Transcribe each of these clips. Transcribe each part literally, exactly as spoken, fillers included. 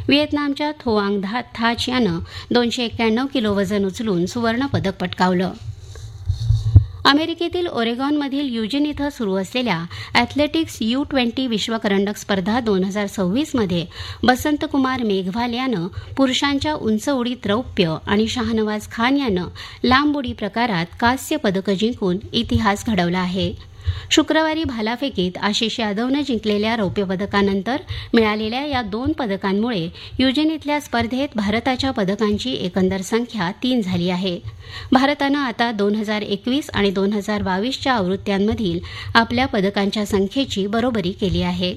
व्हिएतनामच्या थोआंग धा थाच यानं दोनशे एक्क्याण्णव किलो वजन उचलून सुवर्णपदक पटकावलं. अमेरिकेतील ओरेगॉनमधील युजिन इथं सुरू असलेल्या अॅथलेटिक्स यू ट्वेंटी विश्वकरंडक स्पर्धा दोन हजार सव्वीसमध्ये बसंतकुमार मेघवाल यानं पुरुषांच्या उंच उडीत रौप्य आणि शाहनवाज खान यानं लांब उडी प्रकारात कांस्य पदकं जिंकून इतिहास घडवला आहे. शुक्रवारी भालाफेकीत आशिष यादवनं जिंकलेल्या रौप्य पदकानंतर मिळालेल्या या दोन पदकांमुळे युजिन इथल्या स्पर्धेत भारताच्या पदकांची एकंदर संख्या तीन झाली आहे. भारतानं आता दोन हजार एकवीस आणि दोन हजार बावीसच्या आवृत्त्यांमधील आपल्या पदकांच्या संख्येची बरोबरी केली आहे.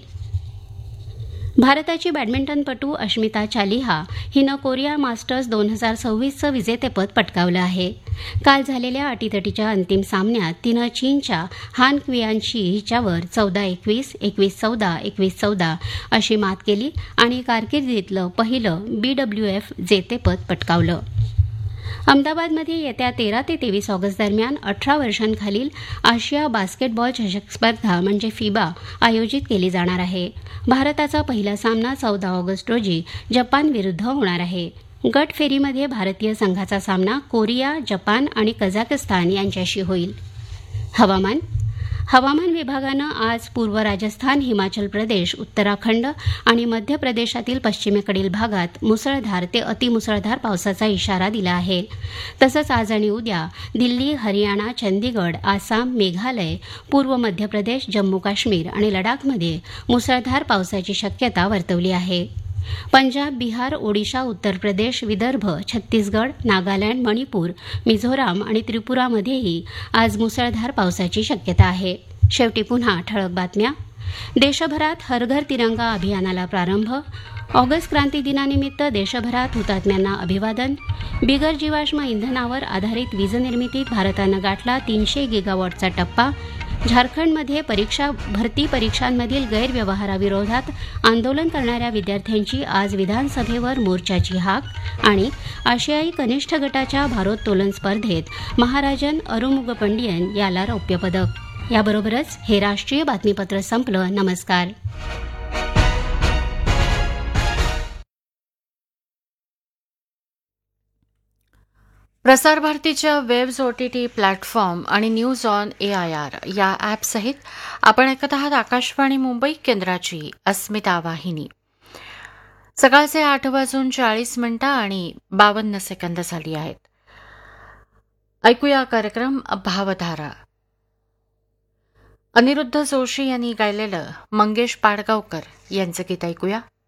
भारताची बॅडमिंटनपटू अश्मिता चालिहा हिनं कोरिया मास्टर्स दोन हजार सव्वीसचं विजेतेपद पटकावलं आहे. काल झालेल्या अटीतटीच्या अंतिम सामन्यात तिनं चीनच्या हान क्वियानशी हिच्यावर चौदा एकवीस, एकवीस चौदा, एकवीस चौदा अशी मात केली आणि कारकिर्दीतलं पहिलं बीडब्ल्यूएफ जेतेपद पटकावलं. अहमदाबादमध्ये येत्या तेरा ते तेवीस ऑगस्ट दरम्यान अठरा वर्षांखालील आशिया बास्केटबॉल चषक स्पर्धा म्हणजे फिबा आयोजित केली जाणार आहे. भारताचा पहिला सामना चौदा ऑगस्ट रोजी जपान विरुद्ध होणार आहे. गट फेरीमध्ये भारतीय संघाचा सामना कोरिया, जपान आणि कझाकस्तान यांच्याशी होईल. हवामान हवामान विभागानं आज पूर्व राजस्थान, हिमाचल प्रदेश, उत्तराखंड आणि मध्य प्रदेशातील पश्चिमेकडील भागात मुसळधार ते अतिमुसळधार पावसाचा इशारा दिला आहे. तसंच आज आणि उद्या दिल्ली, हरियाणा, चंदीगड, आसाम, मेघालय, पूर्व मध्य प्रदेश, जम्मू काश्मीर आणि लडाखमध्ये मुसळधार पावसाची शक्यता वर्तवली आहे. पंजाब, बिहार, ओडिशा, उत्तर प्रदेश, विदर्भ, छत्तीसगड, नागालँड, मणिपूर, मिझोराम आणि त्रिपुरामध्येही आज मुसळधार पावसाची शक्यता आहे. शेवटी पुन्हा ठळक बातम्या. देशभरात हर घर तिरंगा अभियानाला प्रारंभ. ऑगस्ट क्रांती दिनानिमित्त देशभरात हुतात्म्यांना अभिवादन. बिगर जीवाश्म इंधनावर आधारित वीजनिर्मितीत भारतानं गाठला तीनशे गिगावॉटचा टप्पा. झारखंडमध्ये परीक्षा भरती परीक्षांमधील गैरव्यवहाराविरोधात आंदोलन करणाऱ्या विद्यार्थ्यांची आज विधानसभेवर मोर्चाची हाक. आणि आशियाई कनिष्ठ गटाच्या भारोत्तोलन स्पर्धेत महाराजन अरुमुगपंडियन याला रौप्य पदक. याबरोबरच हे राष्ट्रीय बातमीपत्र संपलं. नमस्कार. प्रसारभारतीच्या वेब्स ओटीटी प्लॅटफॉर्म आणि news on A I R या ॲपसहित आपण ऐकत आहात आकाशवाणी मुंबई केंद्राची अस्मिता वाहिनी. सकाळचे आठ वाजून चाळीस मिनिटं आणि बावन्न सेकंद झाली आहेत. ऐकूया कार्यक्रम भावधारा. अनिरुद्ध जोशी यांनी गायलेलं मंगेश पाडगावकर यांचं गीत ऐकूया.